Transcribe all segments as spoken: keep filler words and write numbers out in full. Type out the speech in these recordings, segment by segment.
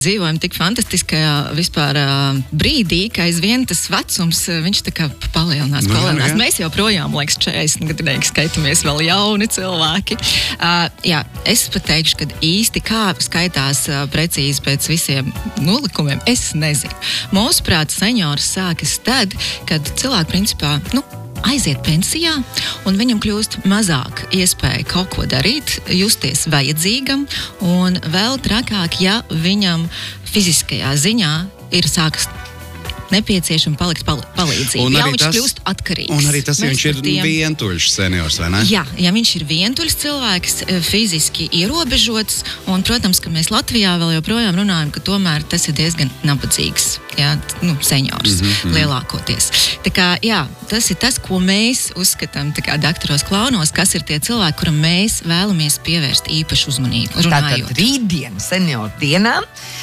Dzīvojam tik fantastiskajā vispār uh, brīdī, ka aizvien tas vecums, uh, viņš tā kā palielinās, Nu, palielinās. jā, jā. Mēs joprojām, liekas, četrdesmit gadnieki skaitamies vēl jauni cilvēki. Uh, jā, es pat teikšu, ka īsti kā skaitās uh, precīzi pēc visiem nolikumiem, es nezinu. Mūsuprāt, seniors sākas tad, kad cilvēki principā, nu, aiziet pensijā, un viņam kļūst mazāk iespēja kaut ko darīt, justies vajadzīgam, un vēl trakāk, ja viņam fiziskajā ziņā ir sākas nepieciešama palikt pal palīdzību. Un Jā, arī viņš tas- kļūst atkarīgs. Un arī tas, ja Mēs viņš ir par tiem- vientuļš seniors, vai ne? Jā, ja viņš ir vientuļs cilvēks, e, fiziski ierobežots, un, protams, ka mēs Latvijā vēl joprojām runājam, ka tomēr tas ir diezgan nabadzīgs, jā, nu, seniors Mhm, mhm. lielākoties. Tā kā, jā, tas ir tas, ko mēs uzskatām, tā kā daktaros klaunos, kas ir tie cilvēki, kuram mēs vēlamies pievērst īpašu uzmanību, Tātad runājot. rītdien, senioru dienā,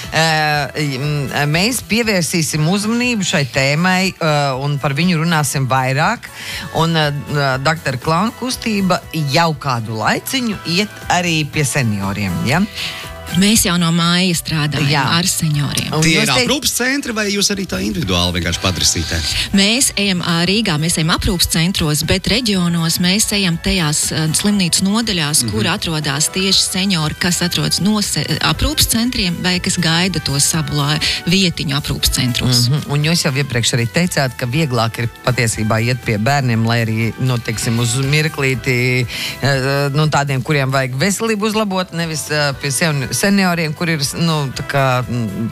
uh, mēs pievērsīsim uzmanību šai tēmai uh, un par viņu runāsim vairāk. Un uh, doktora Klauna kustība jau kādu laiciņu iet arī pie senioriem. Ja? Mēs jau no māja strādājam Jā. ar senioriem. Un Tie jūs ir teikt- aprūpas centri, vai jūs arī tā individuāli vienkārši padresītē? Mēs ejam ā, Rīgā, mēs ejam aprūpas centros, bet reģionos mēs ejam tajās ā, slimnīcu nodaļās, mm -hmm. kur atrodas tieši seniori, kas atrodas no se, aprūpas centriem vai kas gaida to savu lai, vietiņu aprūpas centros. Mm -hmm. Mhm. Un jūs jau iepriekš arī teicāt, ka vieglāk ir patiesībā iet pie bērniem, lai arī, nu, teiksim, uz mirklīti, eh, nu, tādiem, kuriem vajag veselību uzlabot, nevis eh, pie sev- senioriem, kur ir, nu, tā kā mm,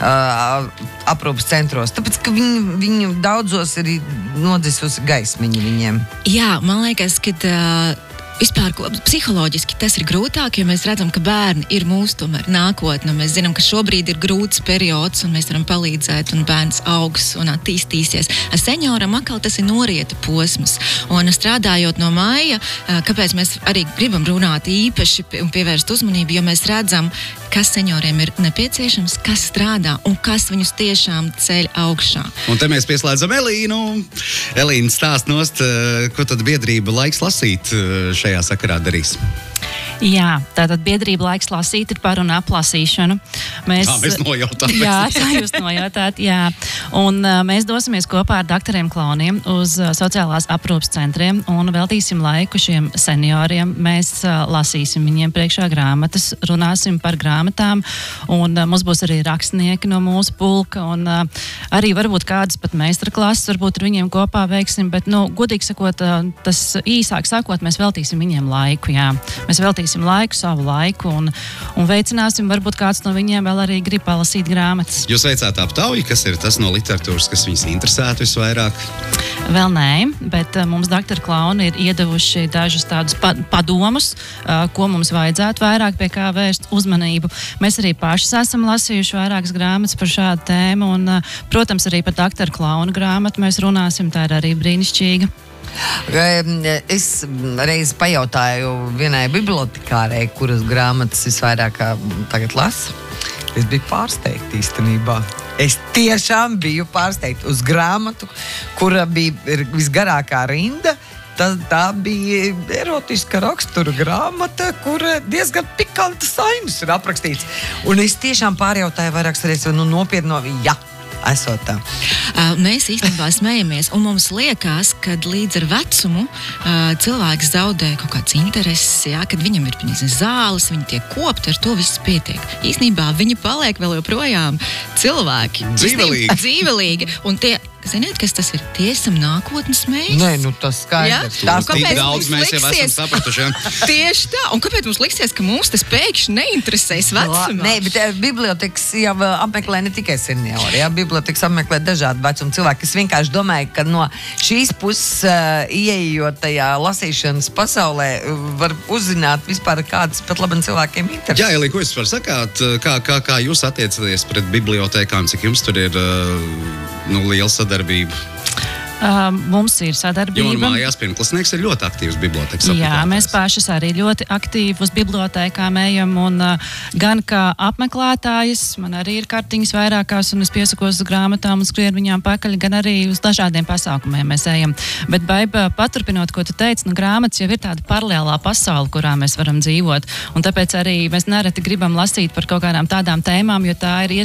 uh, aprūpas centros. Tāpēc, ka viņi, viņi daudzos ir nodzisusi gaismiņa viņiem. Jā, man liekas, ka uh, vispār ko- psiholoģiski tas ir grūtāk, jo mēs redzam, ka bērni ir mūsu tomēr nākotne. Mēs zinām, ka šobrīd ir grūts periods, un mēs varam palīdzēt, un bērns augs un attīstīsies. Ar senioram atkal tas ir norieta posms. Un strādājot no māja, uh, kāpēc mēs arī gribam runāt īpaši pie- un pievērst uzmanību, jo mēs redzam, kas senioriem ir nepieciešams, kas strādā un kas viņus tiešām ceļ augšā. Un te mēs pieslēdzam Elīnu. Elīna stāst nost, eh, ko tad biedrība laiks lasīt eh, šajā sakarā darīs. Jā, tātad biedrība laiks lasīt ir par un ap lasīšanu. Mēs, Tā mēs nojautām. jā, tā jūs nojautāt, jā. Un uh, mēs dosimies kopā ar doktoriem Klauniem uz uh, sociālās aprūpas centriem un veltīsim laiku šiem senioriem. Mēs uh, lasīsim viņiem priekšā grāmatas, runāsim par grāmatām, un uh, mums būs arī rakstnieki no mūsu pulka, un uh, arī varbūt kādas pat meistarklases, varbūt ar viņiem kopā veiksim, bet, nu, godīgi sakot, uh, tas īsāk sakot, mēs veltīsim viņiem laiku, jā. Mēs veltīsim laiku, savu laiku, un, un veicināsim, varbūt kāds no viņiem vēl arī grib palasīt grāmatas. Jūs veicāt aptauju, kas ir tas no literatūras, kas viņus interesētu visvairāk? Vēl nē, bet uh, mums doktori Klauni ir iedevuši dažus tādus pa padomus, uh, ko mums vajadzētu vairāk pie kā vērst uzmanību. Mēs arī paši esam lasījuši vairākas grāmatas par šādu tēmu, un, uh, protams, arī par doktoru Klaunu grāmatu mēs runāsim, tā ir arī brīnišķīga. Es reiz pajautāju vienai bibliotekārei, kuras grāmatas visvairāk tagad lasa. Es biju pārsteigta īstenībā. Es tiešām biju pārsteigta uz grāmatu, kura bija visgarākā rinda. Tā, tā bija erotiska rakstura grāmata, kur diezgan pikantas sainas ir aprakstīts. Un es tiešām pārjautāju vairākas reizes, nu nopietno, jā, esot tā. Uh, mēs īstenībā smejamies, un mums liekas, ka līdz ar vecumu uh, cilvēks zaudē kaut kāds intereses, jā, kad viņam ir piemēram, zāles, viņi tiek kopti, ar to viss pietiek. Īstenībā viņi paliek vēl joprojām cilvēki. Dzīvelīgi. Īstenībā Dzīvelīgi. Un tie, ziniet, kas tas ir? Tie esam nākotnes mēs. Nē, nu tas skaidrs. Jā? Tās Kāpēc Tik daudz mums mēs jau esam liksies? sapratuši. Ja? Tieši tā. Un kāpēc mums liksies, ka mums tas pēkšņi neinteresēs vecumā? Nē, bet uh, bibliotekas jau uh, apmeklē ne tikai seniori. Jā, bibliotekas apmeklē dažādu vecumu cilvēku. Es vienkārši domāju, ka no šīs puses, uh, ieejot tajā lasīšanas pasaulē, uh, var uzzināt vispār, kādas pat labi cilvēkiem interesē. Jā, Elī, ko jūs varat sakāt? Kā, kā, kā jūs attiecaties pret bibliotēkām? Cik jums tur ir uh, nu, liela sadarbība? Uh, mums ir Jo sadarbība. man mājās pirmklasnieks ir ļoti aktīvs bibliotekas Jā, apmeklētājs. mēs pašas arī ļoti aktīvi uz bibliotēkām ejam, un uh, gan kā apmeklētājas, man arī ir kartiņas vairākās, un es piesakos uz grāmatām un skrienu viņām pakaļ, gan arī uz dažādiem pasākumiem mēs ejam. Bet, Baiba, paturpinot, ko tu teici, nu, grāmatas jau ir tāda paralēlā pasaule, kurā mēs varam dzīvot, un tāpēc arī mēs nereti gribam lasīt par kaut kādām tādām tēmām, jo tā ir